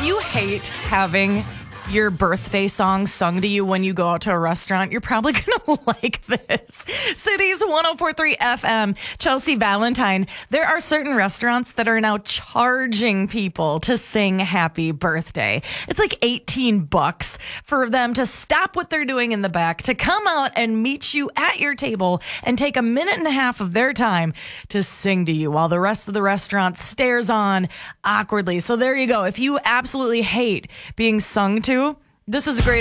you hate having your birthday song sung to you when you go out to a restaurant, you're probably going to like this. Cities 104.3 FM, Chelsea Valentine. There are certain restaurants that are now charging people to sing happy birthday. It's like $18 for them to stop what they're doing in the back, to come out and meet you at your table and take a minute and a half of their time to sing to you while the rest of the restaurant stares on awkwardly. So there you go. If you absolutely hate being sung to, this is a great